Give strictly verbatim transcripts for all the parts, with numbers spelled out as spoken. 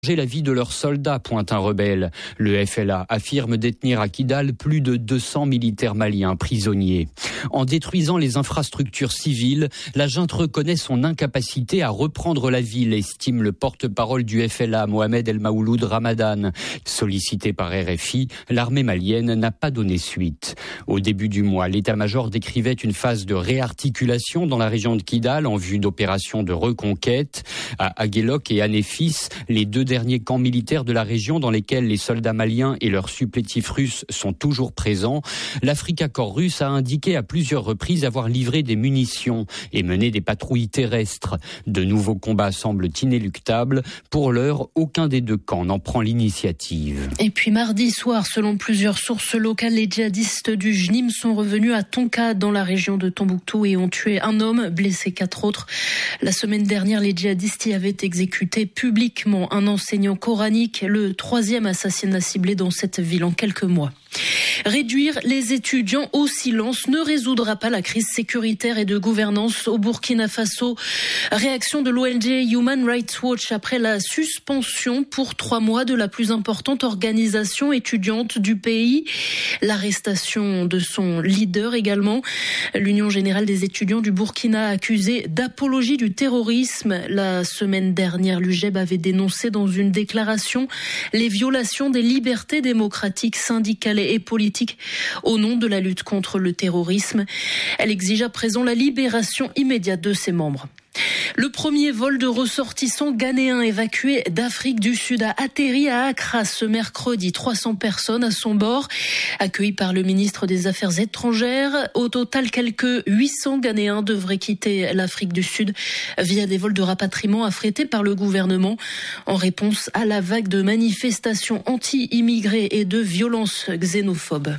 la vie de leurs soldats, pointe un rebelle. Le F L A affirme détenir à Kidal plus de deux cents militaires maliens prisonniers. En détruisant les infrastructures civiles, la junte reconnaît son incapacité à reprendre la ville, estime le porte-parole du F L A, Mohamed El Maouloud Ramadan. Sollicité par R F I, l'armée malienne n'a pas donné suite. Au début du mois, l'état-major décrivait une phase de réarticulation dans la région de Kidal en vue d'opérations de reconquête. À Aguelok et à Néfis, les deux derniers camps militaires de la région dans lesquels les soldats maliens et leurs supplétifs russes sont toujours présents, l'Afrika Korps russe a indiqué à plusieurs reprises avoir livré des munitions et mené des patrouilles terrestres. De nouveaux combats semblent inéluctables. Pour l'heure, aucun des deux camps n'en prend l'initiative. Et puis mardi soir, selon plusieurs sources locales, les djihadistes du J N I M sont revenus à Tonka dans la région de Tombouctou et ont tué un homme, blessé quatre autres. La semaine dernière, les djihadistes y avaient exécuté publiquement un enseignant coranique, le troisième assassinat ciblé dans cette ville en quelques mois. Réduire les étudiants au silence ne résoudra pas la crise sécuritaire et de gouvernance au Burkina Faso. Réaction de l'O N G Human Rights Watch après la suspension pour trois mois de la plus importante organisation étudiante du pays. L'arrestation de son leader également. L'Union générale des étudiants du Burkina accusée d'apologie du terrorisme. La semaine dernière, l'U G E B avait dénoncé dans une déclaration les violations des libertés démocratiques, syndicales et politiques au nom de la lutte contre le terrorisme. Elle exige à présent la libération immédiate de ses membres. Le premier vol de ressortissants ghanéens évacués d'Afrique du Sud a atterri à Accra ce mercredi. trois cents personnes à son bord, accueillies par le ministre des Affaires étrangères. Au total, quelques huit cents Ghanéens devraient quitter l'Afrique du Sud via des vols de rapatriement affrétés par le gouvernement en réponse à la vague de manifestations anti-immigrés et de violences xénophobes.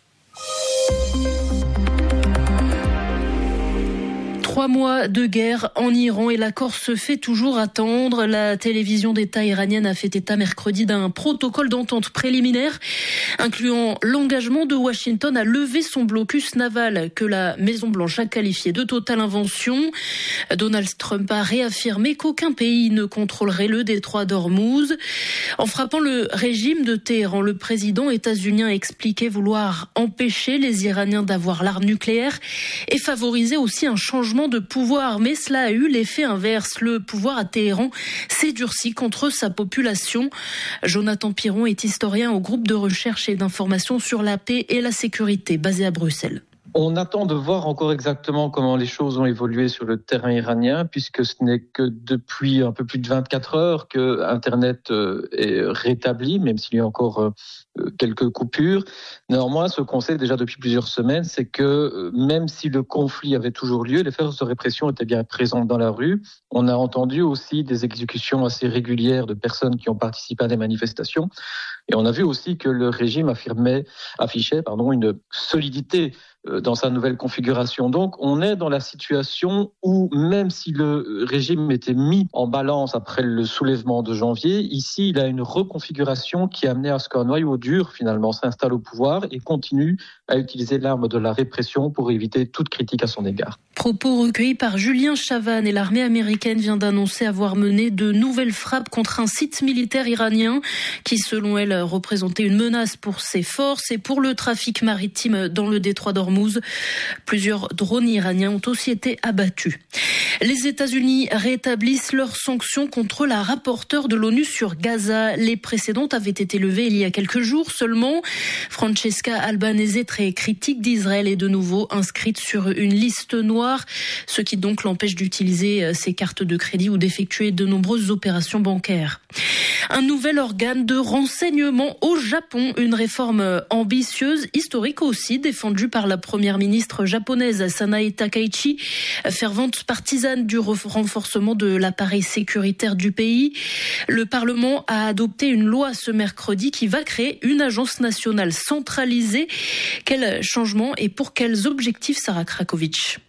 Trois mois de guerre en Iran et l'accord se fait toujours attendre. La télévision d'État iranienne a fait état mercredi d'un protocole d'entente préliminaire incluant l'engagement de Washington à lever son blocus naval que la Maison-Blanche a qualifié de totale invention. Donald Trump a réaffirmé qu'aucun pays ne contrôlerait le détroit d'Ormuz. En frappant le régime de Téhéran, le président états-unien a expliqué vouloir empêcher les Iraniens d'avoir l'arme nucléaire et favoriser aussi un changement de pouvoir, mais cela a eu l'effet inverse. Le pouvoir à Téhéran s'est durci contre sa population. Jonathan Piron est historien au groupe de recherche et d'information sur la paix et la sécurité basé à Bruxelles. On attend de voir encore exactement comment les choses ont évolué sur le terrain iranien, puisque ce n'est que depuis un peu plus de vingt-quatre heures que Internet est rétabli, même s'il y a encore quelques coupures. Néanmoins, ce qu'on sait déjà depuis plusieurs semaines, c'est que même si le conflit avait toujours lieu, les forces de répression étaient bien présentes dans la rue. On a entendu aussi des exécutions assez régulières de personnes qui ont participé à des manifestations. Et on a vu aussi que le régime affirmait, affichait pardon, une solidité dans sa nouvelle configuration. Donc, on est dans la situation où, même si le régime était mis en balance après le soulèvement de janvier, ici, il a une reconfiguration qui a amené à ce qu'un noyau dur, finalement, s'installe au pouvoir et continue à utiliser l'arme de la répression pour éviter toute critique à son égard. Propos recueillis par Julien Chavannes et l'armée américaine vient d'annoncer avoir mené de nouvelles frappes contre un site militaire iranien qui, selon elle, représentait une menace pour ses forces et pour le trafic maritime dans le détroit d'Ormuz. Plusieurs drones iraniens ont aussi été abattus. Les États-Unis rétablissent leurs sanctions contre la rapporteure de l'ONU sur Gaza. Les précédentes avaient été levées il y a quelques jours seulement. Francesca Albanese, très critique d'Israël, est de nouveau inscrite sur une liste noire, ce qui donc l'empêche d'utiliser ses cartes de crédit ou d'effectuer de nombreuses opérations bancaires. Un nouvel organe de renseignement au Japon, une réforme ambitieuse, historique aussi, défendue par la première ministre japonaise Sanae Takaichi, fervente partisane du renforcement de l'appareil sécuritaire du pays. Le Parlement a adopté une loi ce mercredi qui va créer une agence nationale centralisée. Quel changement et pour quels objectifs, Sarah Krakovic ?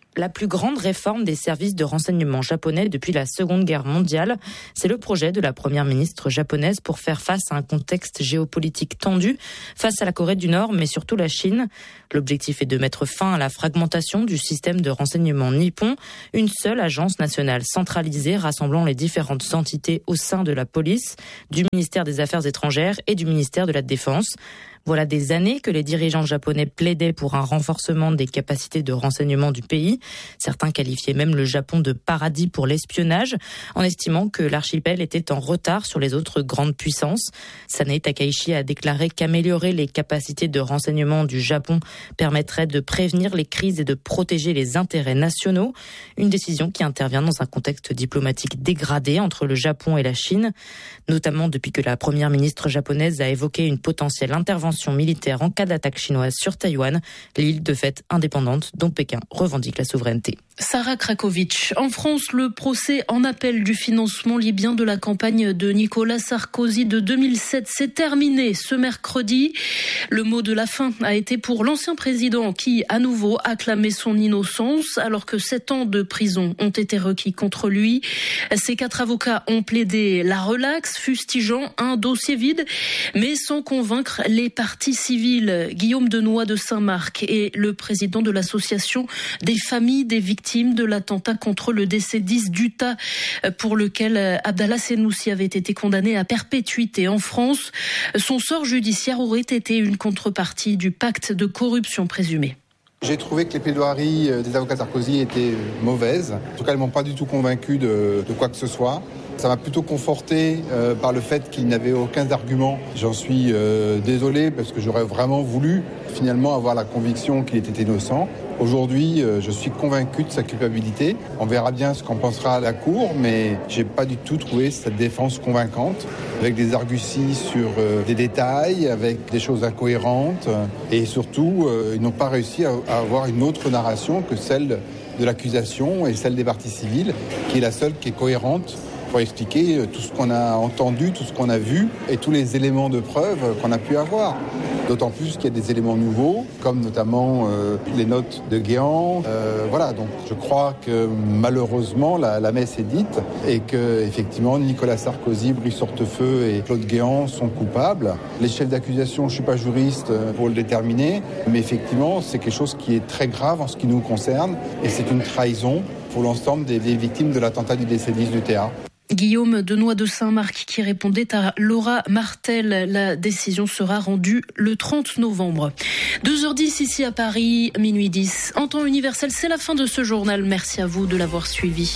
la plus grande réforme des services de renseignement japonais depuis la Seconde Guerre mondiale. C'est le projet de la première ministre japonaise pour faire face à un contexte géopolitique tendu face à la Corée du Nord, mais surtout la Chine. L'objectif est de mettre fin à la fragmentation du système de renseignement nippon, une seule agence nationale centralisée rassemblant les différentes entités au sein de la police, du ministère des Affaires étrangères et du ministère de la Défense. Voilà des années que les dirigeants japonais plaidaient pour un renforcement des capacités de renseignement du pays. Certains qualifiaient même le Japon de paradis pour l'espionnage, en estimant que l'archipel était en retard sur les autres grandes puissances. Sanae Takaichi a déclaré qu'améliorer les capacités de renseignement du Japon permettrait de prévenir les crises et de protéger les intérêts nationaux. Une décision qui intervient dans un contexte diplomatique dégradé entre le Japon et la Chine, notamment depuis que la première ministre japonaise a évoqué une potentielle intervention militaire en cas d'attaque chinoise sur Taïwan, l'île de fait indépendante dont Pékin revendique la souveraineté. Sarah Krakovic. En France, le procès en appel du financement libyen de la campagne de Nicolas Sarkozy de deux mille sept s'est terminé ce mercredi. Le mot de la fin a été pour l'ancien président qui, à nouveau, a clamé son innocence alors que sept ans de prison ont été requis contre lui. Ses quatre avocats ont plaidé la relaxe, fustigeant un dossier vide, mais sans convaincre les parties civiles. Guillaume Denoy de Saint-Marc est le président de l'association des familles des victimes de l'attentat contre le D C dix d'Utah pour lequel Abdallah Senoussi avait été condamné à perpétuité en France. Son sort judiciaire aurait été une contrepartie du pacte de corruption présumé. J'ai trouvé que les plaidoiries des avocats Sarkozy étaient mauvaises. En tout cas, elles ne m'ont pas du tout convaincu de, de quoi que ce soit. Ça m'a plutôt conforté euh, par le fait qu'il n'avait aucun argument. J'en suis euh, désolé parce que j'aurais vraiment voulu finalement avoir la conviction qu'il était innocent. Aujourd'hui, euh, je suis convaincu de sa culpabilité. On verra bien ce qu'en pensera la Cour, mais j'ai pas du tout trouvé cette défense convaincante, avec des arguties sur euh, des détails, avec des choses incohérentes, euh, et surtout, euh, ils n'ont pas réussi à, à avoir une autre narration que celle de l'accusation et celle des parties civiles, qui est la seule qui est cohérente pour expliquer tout ce qu'on a entendu, tout ce qu'on a vu et tous les éléments de preuve qu'on a pu avoir. D'autant plus qu'il y a des éléments nouveaux, comme notamment euh, les notes de Guéant. Euh, voilà, donc je crois que malheureusement la, la messe est dite et que effectivement Nicolas Sarkozy, Brice Hortefeux et Claude Guéant sont coupables. Les chefs d'accusation, je suis pas juriste pour le déterminer, mais effectivement c'est quelque chose qui est très grave en ce qui nous concerne et c'est une trahison pour l'ensemble des, des victimes de l'attentat du D C dix du T A. Guillaume Denoy de Saint-Marc qui répondait à Laura Martel. La décision sera rendue le trente novembre. deux heures dix ici à Paris, minuit dix. En temps universel, c'est la fin de ce journal. Merci à vous de l'avoir suivi.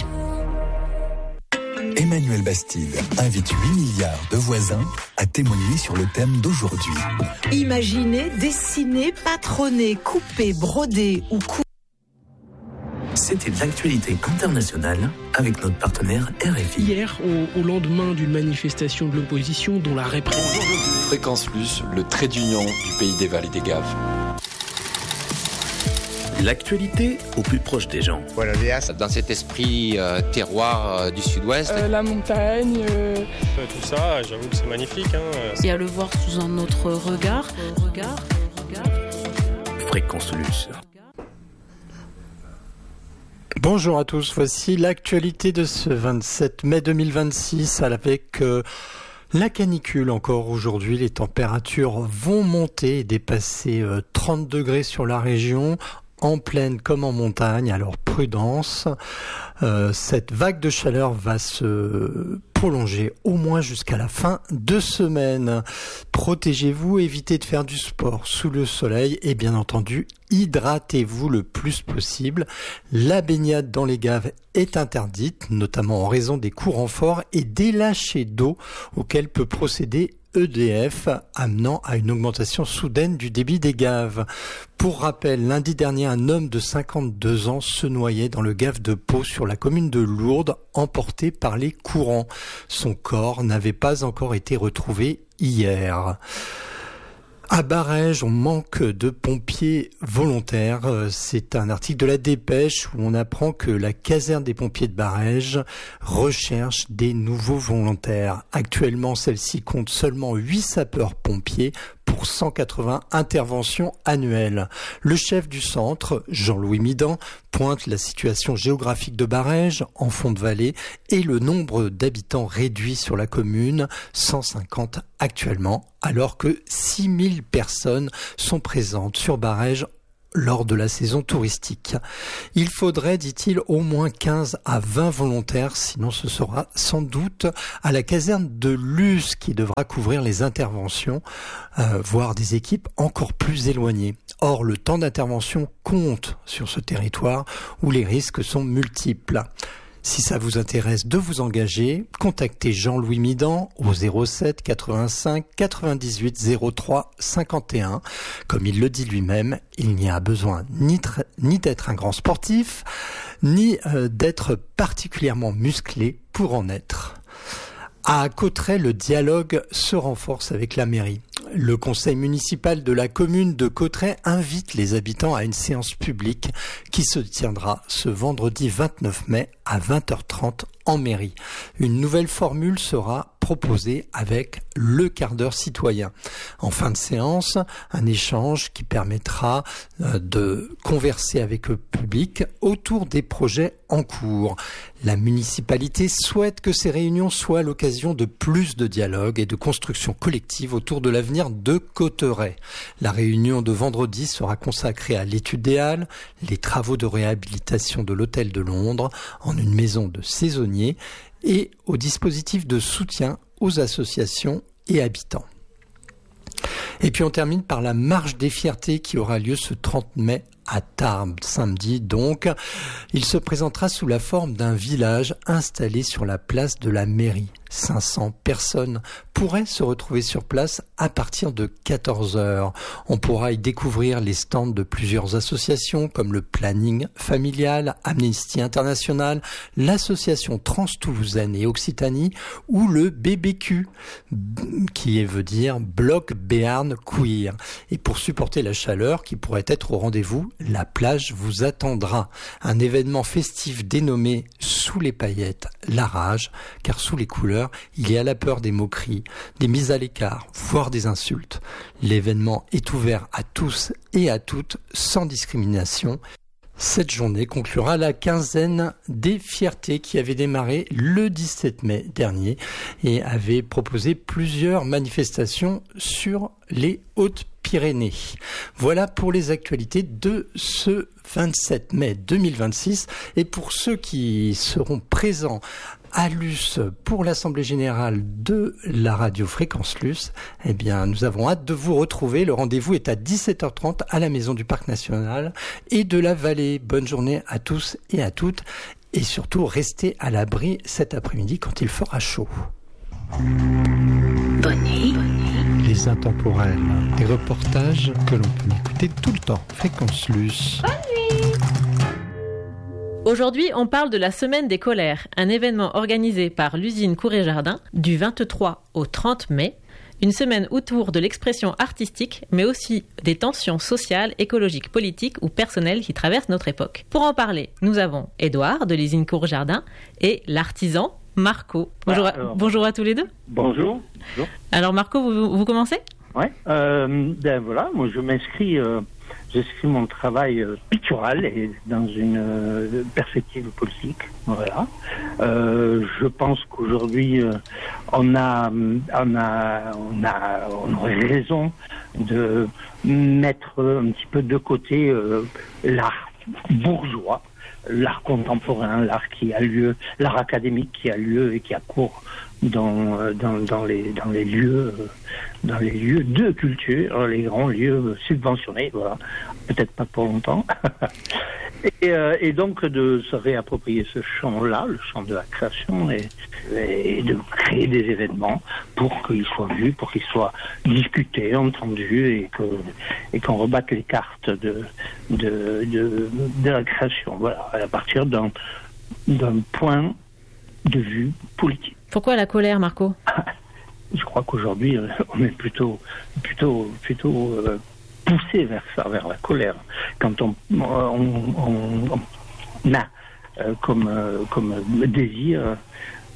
Emmanuel Bastide invite huit milliards de voisins à témoigner sur le thème d'aujourd'hui. Imaginer, dessiner, patronner, couper, broder ou couper. C'était l'actualité internationale avec notre partenaire R F I. Hier, au, au lendemain d'une manifestation de l'opposition dont la répression... Fréquence Plus, le trait d'union du pays des vallées des Gaves. L'actualité au plus proche des gens. Voilà, dans cet esprit euh, terroir euh, du sud-ouest. Euh, la montagne. Euh... Euh, tout ça, j'avoue que c'est magnifique. Hein. Et à le voir sous un autre regard. regard, regard. Fréquence Plus. Bonjour à tous, voici l'actualité de ce vingt-sept mai deux mille vingt-six avec euh, la canicule encore aujourd'hui. Les températures vont monter et dépasser euh, trente degrés sur la région, en plaine comme en montagne, alors prudence. Euh, cette vague de chaleur va se prolonger au moins jusqu'à la fin de semaine. Protégez-vous, évitez de faire du sport sous le soleil et bien entendu, hydratez-vous le plus possible. La baignade dans les gaves est interdite, notamment en raison des courants forts et des lâchers d'eau auxquels peut procéder E D F, amenant à une augmentation soudaine du débit des gaves. Pour rappel, lundi dernier, un homme de cinquante-deux ans se noyait dans le gave de Pau sur la commune de Lourdes, emporté par les courants. Son corps n'avait pas encore été retrouvé hier. À Barèges, on manque de pompiers volontaires. C'est un article de la Dépêche où on apprend que la caserne des pompiers de Barèges recherche des nouveaux volontaires. Actuellement, celle-ci compte seulement huit sapeurs-pompiers pour cent quatre-vingts interventions annuelles. Le chef du centre, Jean-Louis Midan, pointe la situation géographique de Barèges, en fond de vallée, et le nombre d'habitants réduit sur la commune, cent cinquante actuellement, alors que six mille personnes sont présentes sur Barèges lors de la saison touristique. Il faudrait, dit-il, au moins quinze à vingt volontaires, sinon ce sera sans doute à la caserne de Luz qui devra couvrir les interventions, euh, voire des équipes encore plus éloignées. Or, le temps d'intervention compte sur ce territoire où les risques sont multiples. Si ça vous intéresse de vous engager, contactez Jean-Louis Midan au zéro sept quatre-vingt-cinq quatre-vingt-dix-huit zéro trois cinquante et un. Comme il le dit lui-même, il n'y a besoin ni, tr- ni d'être un grand sportif, ni euh, d'être particulièrement musclé pour en être. À Cauterets, le dialogue se renforce avec la mairie. Le conseil municipal de la commune de Cauterets invite les habitants à une séance publique qui se tiendra ce vendredi vingt-neuf mai à vingt heures trente en mairie. Une nouvelle formule sera proposée avec le quart d'heure citoyen. En fin de séance, un échange qui permettra de converser avec le public autour des projets en cours. La municipalité souhaite que ces réunions soient l'occasion de plus de dialogue et de construction collective autour de l'avenir de Cauterets. La réunion de vendredi sera consacrée à l'étude des halles, les travaux de réhabilitation de l'hôtel de Londres en une maison de saisonniers et au dispositif de soutien aux associations et habitants. Et puis on termine par la marche des fiertés qui aura lieu ce trente mai à Tarbes, samedi donc. Il se présentera sous la forme d'un village installé sur la place de la mairie. cinq cents personnes pourraient se retrouver sur place à partir de quatorze heures. On pourra y découvrir les stands de plusieurs associations comme le Planning Familial, Amnesty International, l'association Trans-Toulousaine et Occitanie ou le B B Q, qui veut dire Bloc Béarn Queer. Et pour supporter la chaleur qui pourrait être au rendez-vous, la plage vous attendra. Un événement festif dénommé Sous les paillettes, la rage, car sous les couleurs, il y a la peur des moqueries, des mises à l'écart, voire des insultes. L'événement est ouvert à tous et à toutes, sans discrimination. Cette journée conclura la quinzaine des fiertés qui avait démarré le dix-sept mai dernier et avait proposé plusieurs manifestations sur les Hautes-Pyrénées. Voilà pour les actualités de ce vingt-sept mai deux mille vingt-six. Et pour ceux qui seront présents à Luce pour l'Assemblée Générale de la radio Fréquence Luce, eh bien, nous avons hâte de vous retrouver. Le rendez-vous est à dix-sept heures trente à la Maison du Parc National et de la Vallée. Bonne journée à tous et à toutes. Et surtout, restez à l'abri cet après-midi quand il fera chaud. Bonne nuit. Les intemporels, des reportages que l'on peut écouter tout le temps. Fréquence Luce. Bonne nuit. Aujourd'hui, on parle de la Semaine des colères, un événement organisé par l'usine Cour et Jardin du vingt-trois au trente mai. Une semaine autour de l'expression artistique, mais aussi des tensions sociales, écologiques, politiques ou personnelles qui traversent notre époque. Pour en parler, nous avons Édouard de l'usine Cour et Jardin et l'artisan Marco. Bonjour, alors, à, bonjour à tous les deux. Bonjour. bonjour. Alors Marco, vous, vous commencez ? Oui, euh, ben voilà, moi je m'inscris... Euh... J'inscris mon travail euh, pictural et dans une euh, perspective politique. Voilà. Euh, je pense qu'aujourd'hui, euh, on a, on a, on a, on aurait raison de mettre un petit peu de côté euh, l'art bourgeois, l'art contemporain, l'art qui a lieu, l'art académique qui a lieu et qui a cours dans dans dans les dans les lieux dans les lieux de culture, les grands lieux subventionnés, voilà, peut-être pas pour longtemps. et, euh, et donc de se réapproprier ce champ-là, le champ de la création, et, et de créer des événements pour qu'ils soient vus, pour qu'ils soient discutés, entendus, et que et qu'on rebatte les cartes de de de, de la création, voilà, à partir d'un d'un point de vue politique. Pourquoi la colère, Marco ? Je crois qu'aujourd'hui, on est plutôt, plutôt, plutôt euh, poussé vers ça, vers la colère. Quand on, on, on, on a euh, comme, euh, comme désir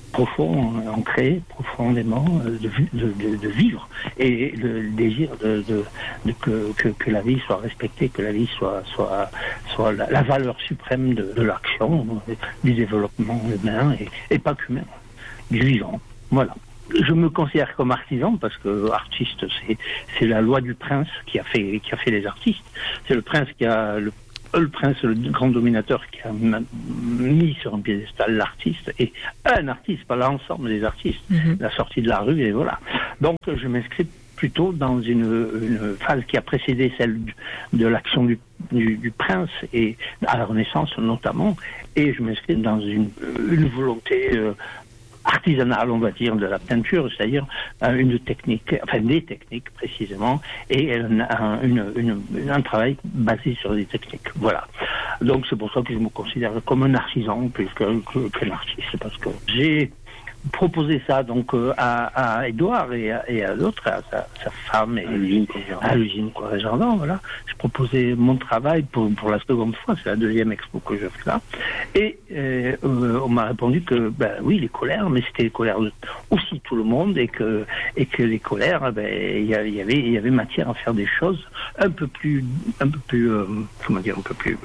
profond, ancré profondément de, de, de vivre et le désir de, de, de que, que, que la vie soit respectée, que la vie soit, soit, soit la, la valeur suprême de, de l'action, du développement humain et, et pas qu'humain, du vivant. Voilà. Je me considère comme artisan parce que artiste, c'est, c'est la loi du prince qui a fait, qui a fait les artistes. C'est le prince qui a le le prince, le grand dominateur qui a mis sur un piédestal l'artiste, et un artiste, pas l'ensemble des artistes, mm-hmm. la sortie de la rue, et voilà. Donc je m'inscris plutôt dans une, une phase qui a précédé celle du, de l'action du, du, du prince, et à la Renaissance notamment, et je m'inscris dans une, une volonté euh, artisanale, on va dire, de la peinture, c'est-à-dire euh, une technique, enfin des techniques précisément, et un, un, une, une, un travail basé sur des techniques. Voilà. Donc c'est pour ça que je me considère comme un artisan plus qu'un que, artiste, parce que j'ai proposé ça donc euh, à, à Édouard et à, et à d'autres, à sa, sa femme et à l'usine Courret-Jardin. Voilà, j'ai proposé mon travail pour pour la seconde fois, c'est la deuxième expo que je fais là, et euh, euh, on m'a répondu que ben oui, les colères, mais c'était les colères de aussi tout le monde, et que et que les colères, ben il y, y avait il y avait matière à faire des choses un peu plus un peu plus euh, comment dire un peu plus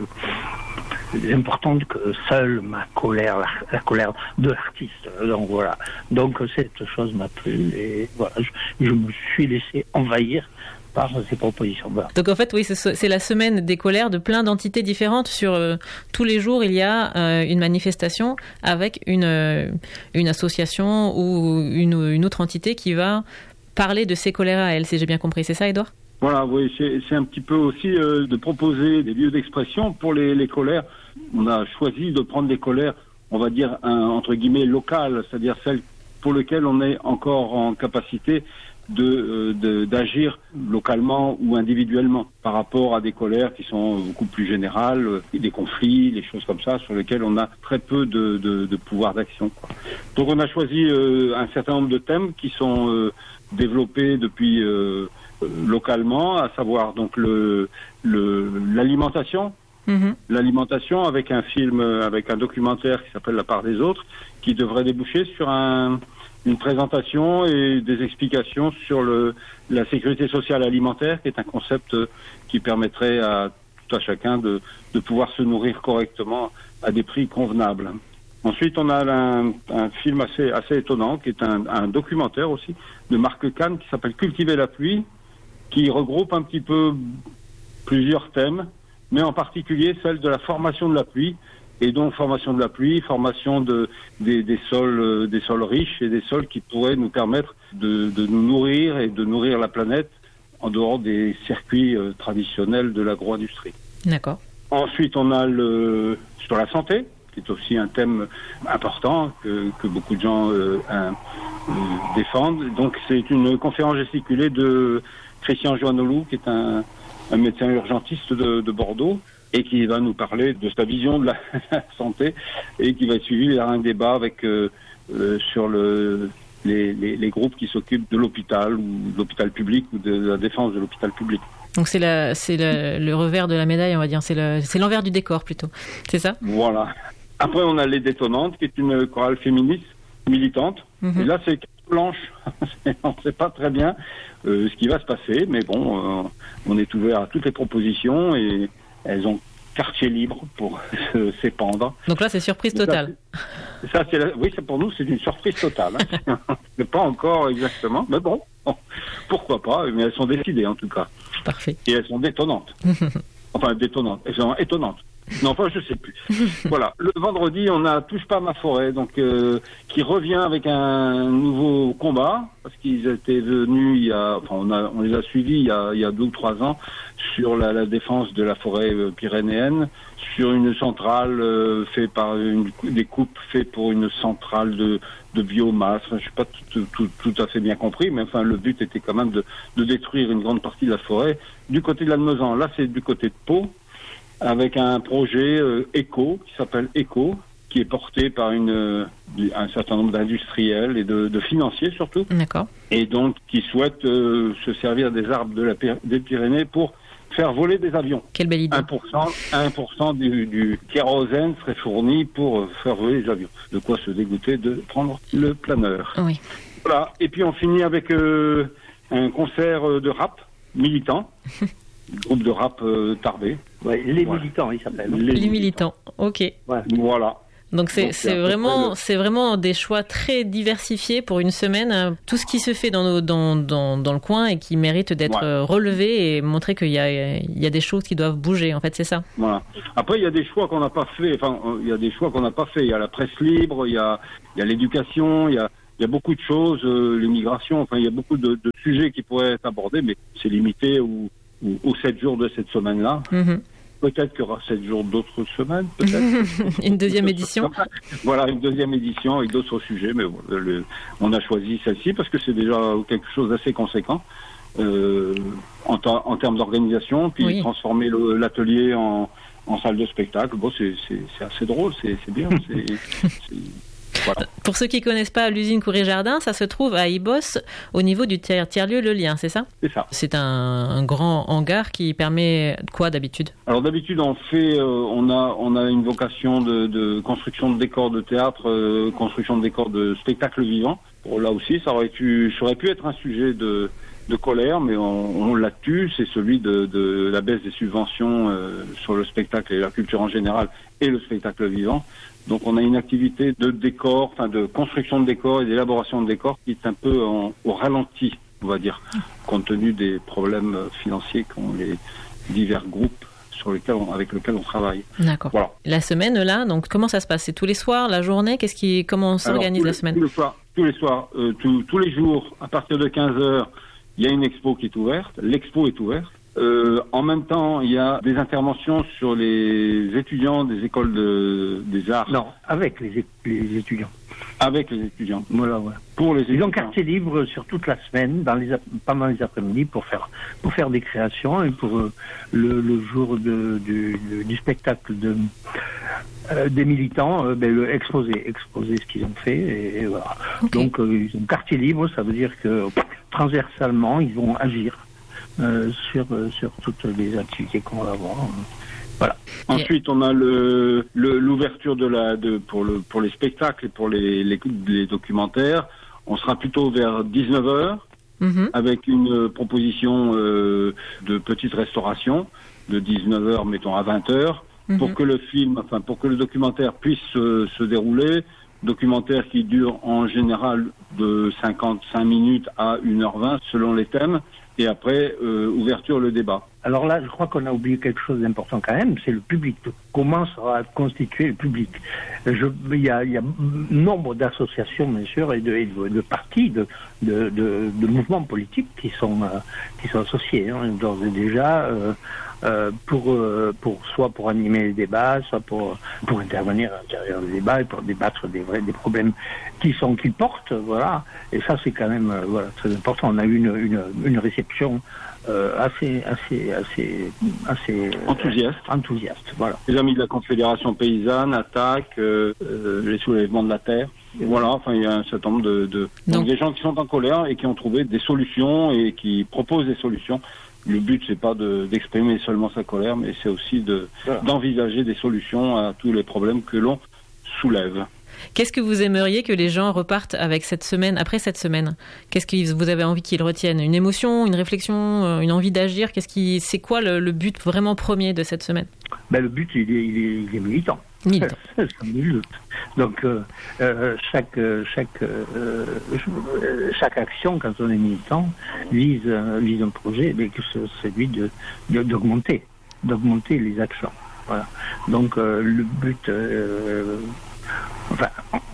importante que seule ma colère, la, la colère de l'artiste. Donc voilà. Donc cette chose m'a plu, et voilà, je, je me suis laissé envahir par ces propositions. Voilà. Donc en fait, oui, c'est, c'est la semaine des colères de plein d'entités différentes. Sur euh, tous les jours, il y a euh, une manifestation avec une euh, une association ou une, une autre entité qui va parler de ces colères à elle. Si j'ai bien compris, c'est ça, Édouard ? Voilà, oui, c'est, c'est un petit peu aussi euh, de proposer des lieux d'expression pour les, les colères. On a choisi de prendre des colères, on va dire, un, entre guillemets, locales, c'est-à-dire celles pour lesquelles on est encore en capacité de, euh, de, d'agir localement ou individuellement par rapport à des colères qui sont beaucoup plus générales, euh, des conflits, des choses comme ça, sur lesquelles on a très peu de, de, de pouvoir d'action, quoi. Donc on a choisi euh, un certain nombre de thèmes qui sont euh, développés depuis... Euh, localement, à savoir donc le, le l'alimentation, mmh. l'alimentation avec un film, avec un documentaire qui s'appelle La part des autres, qui devrait déboucher sur un, une présentation et des explications sur le la sécurité sociale alimentaire, qui est un concept qui permettrait à tout à chacun de de pouvoir se nourrir correctement à des prix convenables. Ensuite, on a un, un film assez assez étonnant, qui est un, un documentaire aussi de Marc Kahn, qui s'appelle Cultiver la pluie, qui regroupe un petit peu plusieurs thèmes, mais en particulier celle de la formation de la pluie, et donc formation de la pluie, formation de, des, des sols, euh, des sols riches et des sols qui pourraient nous permettre de, de nous nourrir et de nourrir la planète en dehors des circuits euh, traditionnels de l'agro-industrie. D'accord. Ensuite, on a le sur la santé, qui est aussi un thème important que, que beaucoup de gens euh, un, euh, défendent. Donc, c'est une conférence gesticulée de Christian Joannolou, qui est un, un médecin urgentiste de, de Bordeaux, et qui va nous parler de sa vision de la, la santé, et qui va être suivi par un débat avec euh, euh, sur le, les, les, les groupes qui s'occupent de l'hôpital, ou de l'hôpital public, ou de la défense de l'hôpital public. Donc c'est, la, c'est la, le revers de la médaille, on va dire, c'est, le, c'est l'envers du décor plutôt, c'est ça ? Voilà. Après, on a Les Détonnantes, qui est une chorale féministe, militante, mm-hmm. et là c'est blanche, on ne sait pas très bien euh, ce qui va se passer, mais bon, euh, on est ouvert à toutes les propositions, et elles ont quartier libre pour se, s'épandre. Donc là, c'est surprise totale. Ça, c'est, ça, c'est la, oui, c'est pour nous, c'est une surprise totale. Hein. C'est pas encore exactement, mais bon, bon, pourquoi pas, mais elles sont décidées en tout cas. Parfait. Et elles sont détonnantes. Enfin, détonnantes, elles sont étonnantes. Non, enfin, je sais plus. Voilà. Le vendredi, on a Touche pas à ma forêt, donc euh, qui revient avec un nouveau combat, parce qu'ils étaient venus il y a, enfin, on a, on les a suivis il y a, il y a deux ou trois ans sur la, la défense de la forêt euh, pyrénéenne, sur une centrale euh, faite par une, des coupes faites pour une centrale de, de biomasse. Enfin, je suis pas tout, tout, tout à fait bien compris, mais enfin, le but était quand même de, de détruire une grande partie de la forêt. Du côté de l'Almezan, là, c'est du côté de Pau, avec un projet euh, éco, qui s'appelle Éco, qui est porté par une, euh, un certain nombre d'industriels et de, de financiers surtout. D'accord. Et donc qui souhaitent euh, se servir des arbres de la, des Pyrénées pour faire voler des avions. Quelle belle idée. un pour cent, un pour cent du, du kérosène serait fourni pour faire voler les avions. De quoi se dégoûter de prendre le planeur. Oui. Voilà. Et puis on finit avec euh, un concert de rap militant. Groupe de rap euh, Tarbé. Ouais, les voilà. militants, ils s'appellent. Les, les militants, ok. Ouais. Voilà. Donc c'est, Donc, c'est, vraiment, le... c'est vraiment des choix très diversifiés pour une semaine. Tout ce qui se fait dans, nos, dans, dans, dans le coin et qui mérite d'être ouais. relevé et montrer qu'il y a, il y a des choses qui doivent bouger, en fait, c'est ça. Voilà. Après, il y a des choix qu'on n'a pas fait. Enfin, il y a des choix qu'on n'a pas fait. Il y a la presse libre, il y a, il y a l'éducation, il y a, il y a beaucoup de choses, euh, l'immigration. Enfin, il y a beaucoup de, de sujets qui pourraient être abordés, mais c'est limité aux, aux, aux sept jours de cette semaine-là. Mm-hmm. Peut-être qu'il y aura sept jours d'autres semaines, peut-être. Une deuxième édition. Voilà, une deuxième édition avec d'autres sujets, mais bon, le, on a choisi celle-ci parce que c'est déjà quelque chose d'assez conséquent euh, en, ta, en termes d'organisation, puis oui. transformer le, l'atelier en, en salle de spectacle. Bon, c'est, c'est, c'est assez drôle, c'est, c'est bien. C'est, c'est... Voilà. Pour ceux qui ne connaissent pas l'usine Courrier-Jardin, ça se trouve à Ibos, au niveau du tiers-lieu Le Lien, c'est ça ? C'est ça. C'est un, un grand hangar qui permet quoi d'habitude ? Alors d'habitude, on fait, euh, on a, on a une vocation de, de construction de décors de théâtre, euh, construction de décors de spectacle vivant. Bon, là aussi, ça aurait pu, ça aurait pu être un sujet de, de colère, mais on, on l'a tue. C'est celui de, de la baisse des subventions euh, sur le spectacle et la culture en général et le spectacle vivant. Donc on a une activité de décor, enfin de construction de décors et d'élaboration de décors qui est un peu en, au ralenti, on va dire, compte tenu des problèmes financiers qu'ont les divers groupes sur lesquels on, avec lesquels on travaille. D'accord. Voilà. La semaine là, donc comment ça se passe ? C'est tous les soirs, la journée ? Qu'est-ce qui, comment on s'organise Alors, la les, semaine ? Tous les soirs, tous les soirs, euh, tous, tous les jours, à partir de quinze heures, il y a une expo qui est ouverte. L'expo est ouverte. Euh, en même temps, il y a des interventions sur les étudiants des écoles de, des arts. Non, avec les, les étudiants. Avec les étudiants. Voilà, voilà. Pour les étudiants. Ils ont quartier libre sur toute la semaine, dans les, pendant les après-midi, pour faire, pour faire des créations et pour euh, le, le jour de, du, de, du spectacle de, euh, des militants, euh, ben, le exposer, exposer ce qu'ils ont fait. Et, et voilà. Okay. Donc, euh, ils ont quartier libre, ça veut dire que transversalement, ils vont agir. Euh, sur euh, sur toutes les activités qu'on va avoir. Voilà. Ensuite, on a le, le l'ouverture de la de pour le pour les spectacles et pour les les, les documentaires. On sera plutôt vers dix-neuf heures mm-hmm. avec une proposition euh, de petite restauration de dix-neuf heures mettons à vingt heures mm-hmm. pour que le film, enfin pour que le documentaire puisse se, se dérouler. Documentaire qui dure en général de cinquante-cinq minutes à une heure vingt selon les thèmes. Et après, euh, ouverture, le débat. Alors là, je crois qu'on a oublié quelque chose d'important quand même, c'est le public. Comment sera constitué le public ? Je, il y a, il y a nombre d'associations, bien sûr, et de, et de, de partis, de, de, de, de mouvements politiques qui sont, euh, qui sont associés, hein, d'ores et déjà, euh, euh, pour, euh, pour, soit pour animer les débats, soit pour, pour intervenir à l'intérieur des débats et pour débattre des vrais, des problèmes qui sont, qu'ils portent, voilà. Et ça, c'est quand même, euh, voilà, très important. On a eu une, une, une réception, Euh, assez, assez, assez, assez enthousiaste. Euh, enthousiaste, voilà. Les amis de la Confédération paysanne, Attaque, euh, euh, les soulèvements de la terre. Et voilà, enfin, il y a un certain nombre de, de... Donc, Donc des gens qui sont en colère et qui ont trouvé des solutions et qui proposent des solutions. Le but, c'est pas de, d'exprimer seulement sa colère, mais c'est aussi de, voilà. d'envisager des solutions à tous les problèmes que l'on soulève. Qu'est-ce que vous aimeriez que les gens repartent avec cette semaine, après cette semaine ? Qu'est-ce que vous avez envie qu'ils retiennent ? Une émotion, une réflexion, une envie d'agir ? Qu'est-ce qui, c'est quoi le, le but vraiment premier de cette semaine ? Ben, le but, il est, il est, il est militant. Militant. Donc, euh, euh, chaque, chaque, euh, chaque action, quand on est militant, vise, euh, vise un projet, mais que c'est celui de, de, d'augmenter, d'augmenter les actions. Voilà. Donc, euh, le but... Euh, Enfin,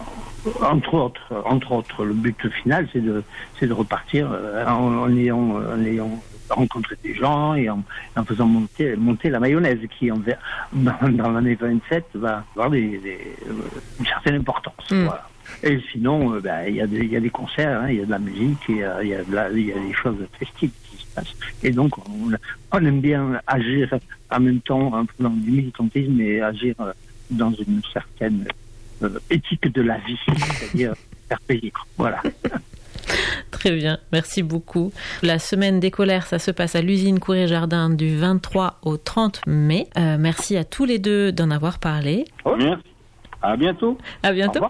entre autres, entre autres, le but final, c'est de, c'est de repartir euh, en, en, ayant, en ayant rencontré des gens et en, en faisant monter, monter la mayonnaise qui, en, dans, dans l'année vingt-sept, va avoir des, des, une certaine importance. Mm. Voilà. Et sinon, il euh, ben, y, y a des concerts, il hein, y a de la musique, il y a, y, a y a des choses festives qui se passent. Et donc, on, on aime bien agir en même temps, en faisant du militantisme et agir dans une certaine Euh, éthique de la vie, c'est-à-dire faire payer. Voilà. Très bien, merci beaucoup. La semaine des colères, ça se passe à l'usine Courrier-Jardin du vingt-trois au trente mai. Euh, merci à tous les deux d'en avoir parlé. Oh, merci. À bientôt. À bientôt.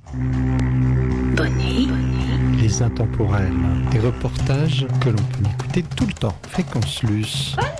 Bonnie. Les intemporels, des reportages que l'on peut écouter tout le temps. Fréquence Luce.